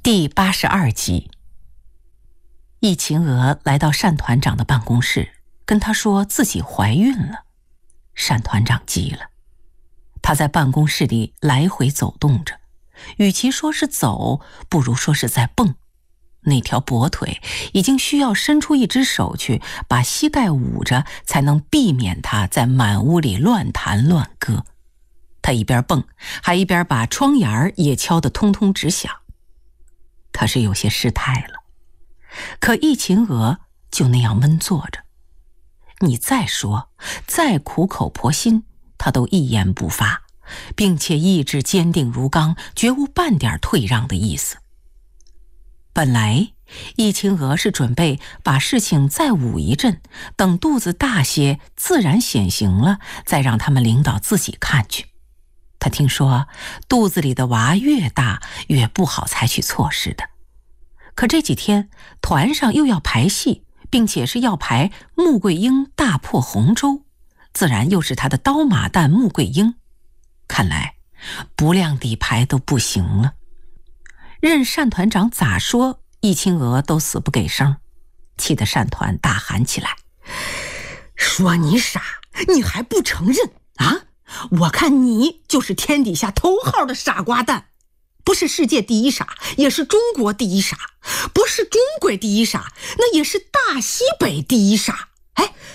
第82集。易秦娥来到单团长的办公室，跟他说自己怀孕了。单团长急了，他在办公室里来回走动着，与其说是走，不如说是在蹦。那条跛腿已经需要伸出一只手去把膝盖捂着，才能避免他在满屋里乱弹乱歌。他一边蹦，还一边把窗沿也敲得通通直响。他是有些失态了，可易秦娥就那样闷坐着。你再说，再苦口婆心，他都一言不发，并且意志坚定如钢，绝无半点退让的意思。本来易秦娥是准备把事情再捂一阵，等肚子大些自然显形了，再让他们领导自己看去。他听说肚子里的娃越大越不好采取措施的。可这几天团上又要排戏，并且是要排穆桂英大破洪州，自然又是他的刀马旦穆桂英。看来不亮底牌都不行了。任单团长咋说，易秦娥都死不给声，气得单团大喊起来： 说你傻，你还不承认啊？我看你就是天底下头号的傻瓜蛋，不是世界第一傻，也是中国第一傻，不是中国第一傻，那也是大西北第一傻。哎，